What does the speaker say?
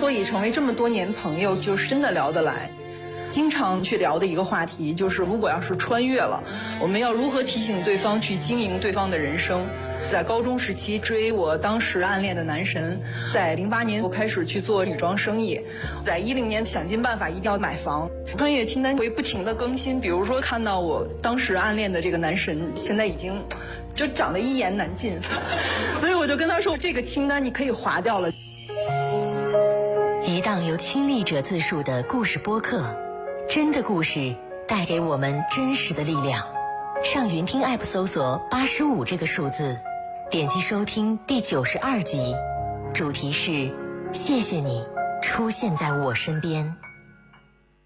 所以成为这么多年朋友，就是真的聊得来。经常去聊的一个话题就是，如果要是穿越了，我们要如何提醒对方去经营对方的人生。在高中时期追我当时暗恋的男神，在08年我开始去做女装生意，在10年想尽办法一定要买房。穿越清单会不停的更新，比如说看到我当时暗恋的这个男神现在已经就长得一言难尽，所以我就跟他说，这个清单你可以划掉了。 一档由亲历者自述的故事播客，真的故事带给我们真实的力量。上云听 App 搜索85这个数字，点击收听第92集，主题是谢谢你出现在我身边。